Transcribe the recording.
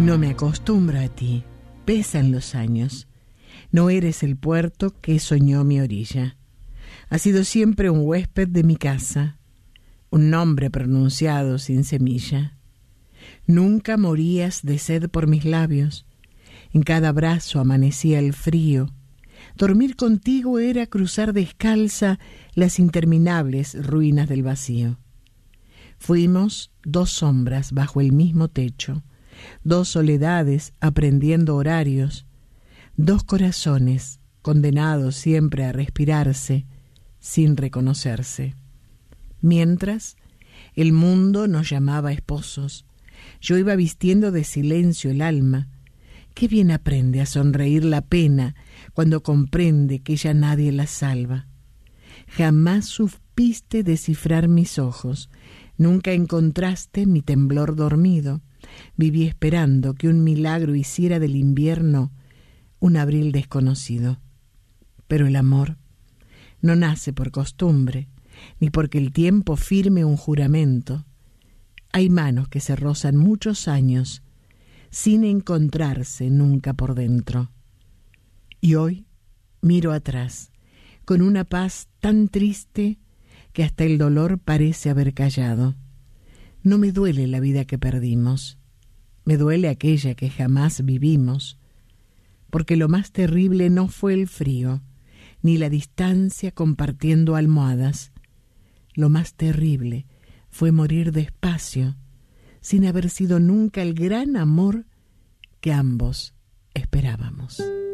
No me acostumbro a ti, pesan los años. No eres el puerto que soñó mi orilla. Has sido siempre un huésped de mi casa, un nombre pronunciado sin semilla. Nunca morías de sed por mis labios. En cada brazo amanecía el frío. Dormir contigo era cruzar descalza las interminables ruinas del vacío. Fuimos dos sombras bajo el mismo techo, dos soledades aprendiendo horarios, dos corazones condenados siempre a respirarse sin reconocerse. Mientras, el mundo nos llamaba esposos. Yo iba vistiendo de silencio el alma. Qué bien aprende a sonreír la pena cuando comprende que ya nadie la salva. Jamás supiste descifrar mis ojos. Nunca encontraste mi temblor dormido. Viví esperando que un milagro hiciera del invierno un abril desconocido. Pero el amor no nace por costumbre, ni porque el tiempo firme un juramento. Hay manos que se rozan muchos años sin encontrarse nunca por dentro. Y hoy miro atrás con una paz tan triste que hasta el dolor parece haber callado. No me duele la vida que perdimos, me duele aquella que jamás vivimos, porque lo más terrible no fue el frío, ni la distancia compartiendo almohadas. Lo más terrible fue morir despacio, sin haber sido nunca el gran amor que ambos esperábamos.